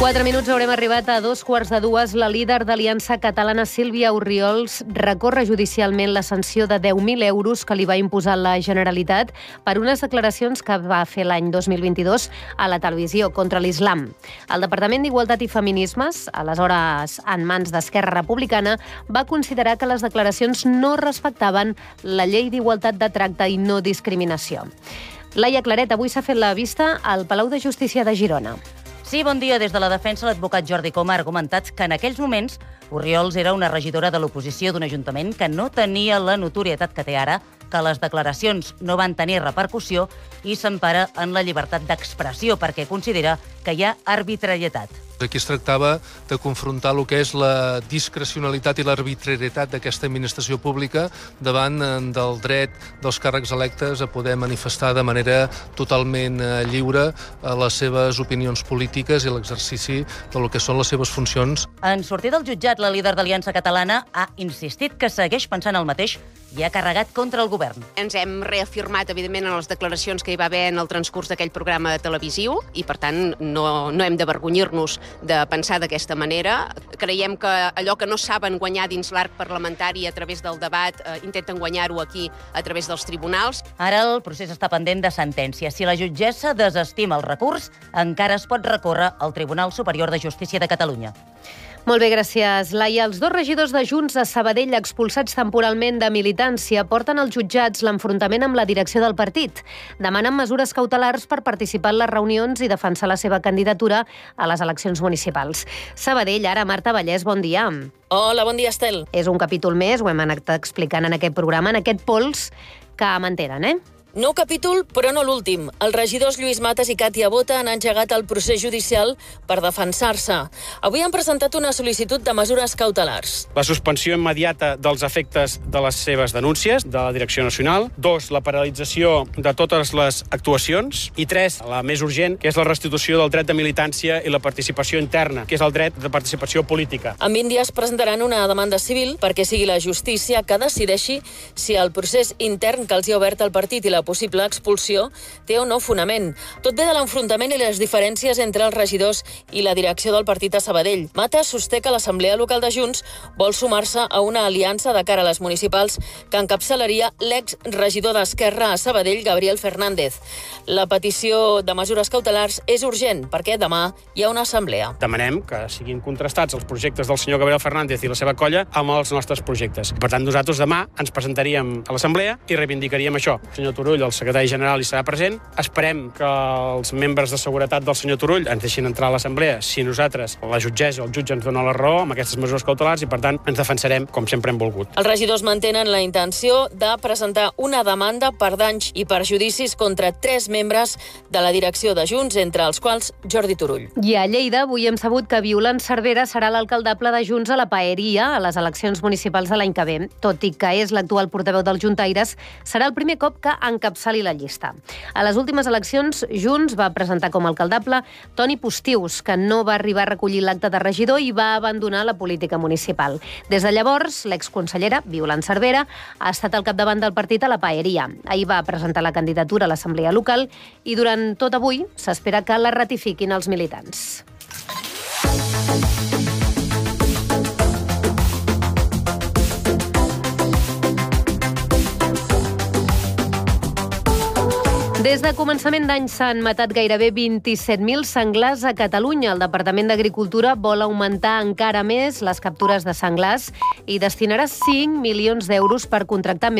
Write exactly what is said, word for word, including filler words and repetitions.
Quatre minuts haurem arribat a dos quarts de dues. La líder d'Aliança Catalana, Sílvia Orriols, recorre judicialment la sanció de deu mil euros que li va imposar la Generalitat per unes declaracions que va fer l'any dos mil vint-i-dos a la televisió contra l'islam. El Departament d'Igualtat i Feminismes, aleshores en mans d'Esquerra Republicana, va considerar que les declaracions no respectaven la llei d'igualtat de tracte i no discriminació. Laia Claret, avui s'ha fet la vista al Palau de Justícia de Girona. Sí, bon dia. Des de la defensa, l'advocat Jordi Coma ha argumentat que en aquells moments Orriols era una regidora de l'oposició d'un ajuntament que no tenia la notorietat que té ara, que les declaracions no van tenir repercussió i s'empara en la llibertat d'expressió perquè considera que hi ha arbitrarietat. Aquí es tractava de confrontar el que és la discrecionalitat i l'arbitrarietat d'aquesta administració pública davant del dret dels càrrecs electes a poder manifestar de manera totalment lliure les seves opinions polítiques i l'exercici del que són les seves funcions. En sortir del jutjat, la líder d'Aliança Catalana ha insistit que segueix pensant el mateix i ha carregat contra el govern. Ens hem reafirmat, evidentment, en les declaracions que hi va haver en el transcurs d'aquell programa televisiu i, per tant, no, no hem d'avergonyir-nos de pensar d'aquesta manera. Creiem que allò que no saben guanyar dins l'arc parlamentari a través del debat, eh, intenten guanyar-ho aquí a través dels tribunals. Ara el procés està pendent de sentència. Si la jutgessa desestima el recurs, encara es pot recórrer al Tribunal Superior de Justícia de Catalunya. Molt bé, gràcies, Laia. Els dos regidors de Junts a Sabadell, expulsats temporalment de militància, porten als jutjats l'enfrontament amb la direcció del partit. Demanen mesures cautelars per participar en les reunions i defensar la seva candidatura a les eleccions municipals. Sabadell, ara, Marta Vallès, bon dia. Hola, bon dia, Estel. És un capítol més, ho hem anat explicant en aquest programa, en aquest pols que mantenen, eh? Nou capítol, però no l'últim. Els regidors Lluís Matas i Càtia Bota han engegat el procés judicial per defensar-se. Avui han presentat una sol·licitud de mesures cautelars. La suspensió immediata dels efectes de les seves denúncies de la Direcció Nacional. Dos, la paralització de totes les actuacions. I tres, la més urgent, que és la restitució del dret de militància i la participació interna, que és el dret de participació política. En vint dies presentaran una demanda civil perquè sigui la justícia que decideixi si el procés intern que els hi ha obert el partit i la possible expulsió té o no fonament. Tot ve de l'enfrontament i les diferències entre els regidors i la direcció del partit a Sabadell. Matas sosté que l'Assemblea Local de Junts vol sumar-se a una aliança de cara a les municipals que encapçalaria l'exregidor d'Esquerra a Sabadell, Gabriel Fernández. La petició de mesures cautelars és urgent perquè demà hi ha una assemblea. Demanem que siguin contrastats els projectes del senyor Gabriel Fernández i la seva colla amb els nostres projectes. Per tant, nosaltres demà ens presentaríem a l'assemblea i reivindicaríem això. El senyor Turull, el secretari general, hi serà present. Esperem que els membres de seguretat del senyor Turull ens deixin entrar a l'assemblea si nosaltres, la jutgessa o el jutge ens dona la raó amb aquestes mesures cautelars i, per tant, ens defensarem com sempre hem volgut. Els regidors mantenen la intenció de presentar una demanda per danys i perjudicis contra tres membres de la direcció de Junts, entre els quals Jordi Turull. I a Lleida avui hem sabut que Violant Cervera serà l'alcaldable de Junts a la Paeria a les eleccions municipals de l'any que ve. Tot i que és l'actual portaveu dels juntaires, serà el primer cop que encapçali la llista. A les últimes eleccions, Junts va presentar com a alcaldable Toni Postius, que no va arribar a recollir l'acte de regidor i va abandonar la política municipal. Des de llavors, l'exconsellera Violant Cervera ha estat al capdavant del partit a la Paeria. Ahir va presentar la candidatura a l'Assemblea Local i durant tot avui s'espera que la ratifiquin els militants. Des de començament d'any s'han matat gairebé vint-i-set mil senglars a Catalunya. El Departament d'Agricultura vol augmentar encara més les captures de senglars i destinarà cinc milions d'euros per contractar més